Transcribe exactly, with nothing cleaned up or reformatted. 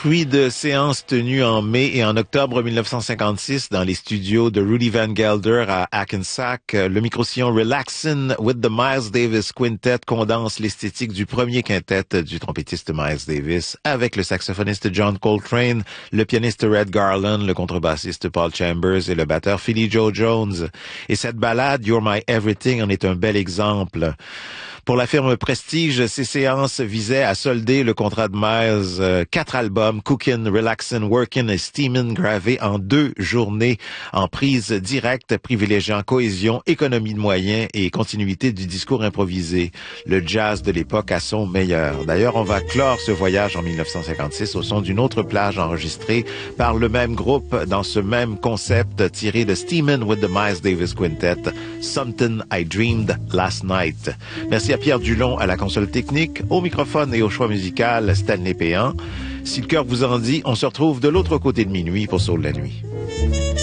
Fruit de séances tenues en mai et en octobre mille neuf cent cinquante-six dans les studios de Rudy Van Gelder à Hackensack, le microsillon Relaxin' with the Miles Davis Quintet condense l'esthétique du premier quintet du trompettiste Miles Davis avec le saxophoniste John Coltrane, le pianiste Red Garland, le contrebassiste Paul Chambers et le batteur Philly Joe Jones. Et cette ballade, You're My Everything, en est un bel exemple. Pour la firme Prestige, ces séances visaient à solder le contrat de Miles. Euh, quatre albums, Cookin', Relaxin', Workin' et Steamin', gravés en deux journées en prise directe, privilégiant cohésion, économie de moyens et continuité du discours improvisé. Le jazz de l'époque à son meilleur. D'ailleurs, on va clore ce voyage en mille neuf cent cinquante-six au son d'une autre plage enregistrée par le même groupe dans ce même concept tiré de Steamin' with the Miles Davis Quintet, Something I Dreamed Last Night. Merci à Pierre Dulon à la console technique, au microphone et au choix musical, Stanley Péan. Si le cœur vous en dit, on se retrouve de l'autre côté de minuit pour Soul la nuit.